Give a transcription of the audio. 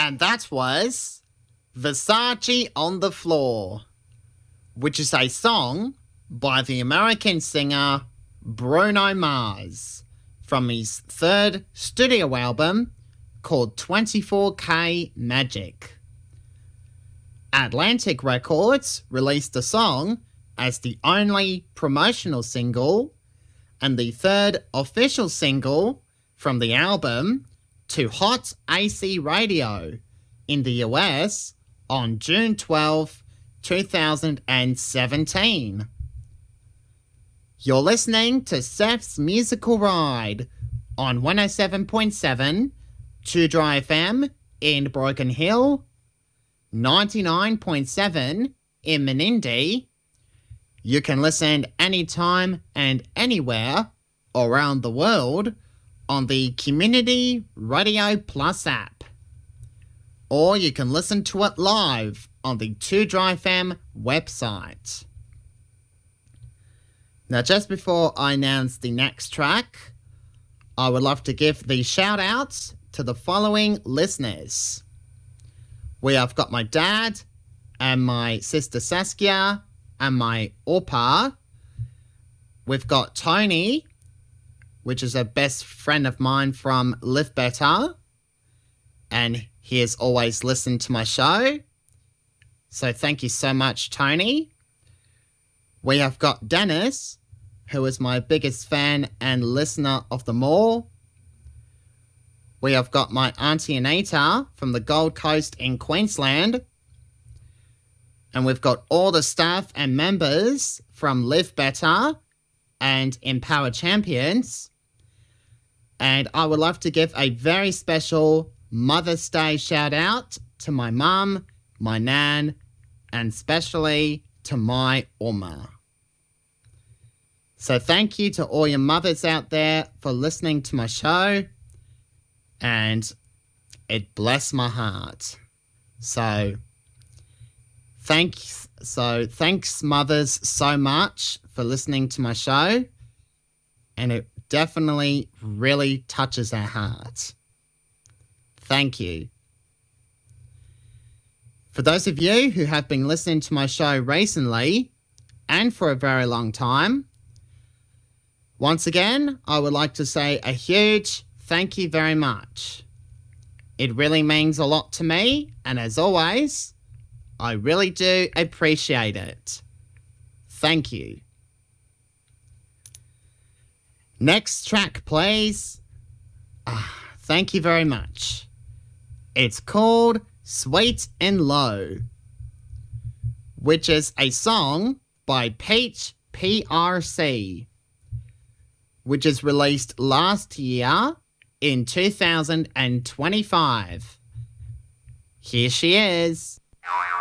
And that was Versace on the Floor, which is a song by the American singer Bruno Mars from his third studio album called 24K Magic. Atlantic Records released the song as the only promotional single and the third official single from the album to Hot AC Radio in the US on June 12, 2017. You're listening to Seth's Musical Ride on 107.7 2 Dry FM in Broken Hill, 99.7 in Menindee. You can listen anytime and anywhere around the world on the Community Radio Plus app. Or you can listen to it live on the 2 Dry FM website. Now, just before I announce the next track, I would love to give the shout-outs to the following listeners. We have got my dad and my sister Saskia and my Opa. We've got Tony, which is a best friend of mine from Live Better, and he has always listened to my show. So thank you so much, Tony. We have got Dennis, who is my biggest fan and listener of them all. We have got my Auntie Anita from the Gold Coast in Queensland. And we've got all the staff and members from Live Better and Empower Champions. And I would love to give a very special Mother's Day shout out to my mum, my nan, and especially to my Oma. So thank you to all your mothers out there for listening to my show, and it blessed my heart. So thanks mothers so much for listening to my show, and it definitely really touches our hearts. Thank you. For those of you who have been listening to my show recently and for a very long time, once again, I would like to say a huge thank you very much. It really means a lot to me, and as always, I really do appreciate it. Thank you. Next track, please. Thank you very much. It's called Sweet and Low, which is a song by Peach PRC, which is released last year in 2025. Here she is.